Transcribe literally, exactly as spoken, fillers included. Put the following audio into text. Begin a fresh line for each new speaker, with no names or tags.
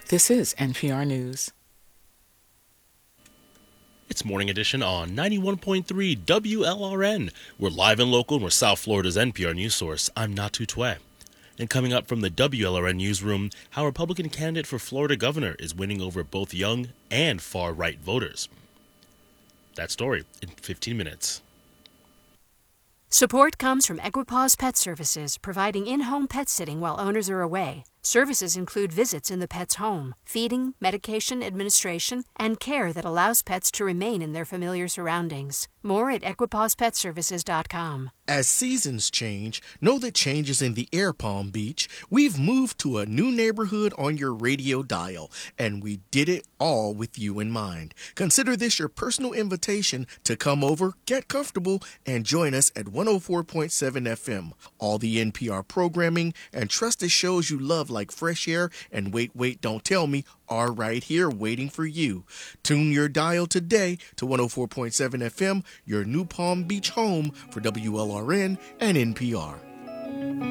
This is N P R News.
It's Morning Edition on ninety-one point three W L R N. We're live and local and we're South Florida's N P R news source. I'm Natu Twe. And coming up from the W L R N newsroom, how a Republican candidate for Florida governor is winning over both young and far-right voters. That story in fifteen minutes.
Support comes from Equipaws Pet Services, providing in-home pet sitting while owners are away. Services include visits in the pet's home, feeding, medication administration, and care that allows pets to remain in their familiar surroundings. More at equipaws pet services dot com.
As seasons change, know that change is in the air, Palm Beach. We've moved to a new neighborhood on your radio dial, and we did it all with you in mind. Consider this your personal invitation to come over, get comfortable, and join us at one oh four point seven F M. All the N P R programming and trusted shows you love like Fresh Air and Wait, Wait, Don't Tell Me are right here waiting for you. Tune your dial today to one oh four point seven F M, your new Palm Beach home for W L R N and N P R.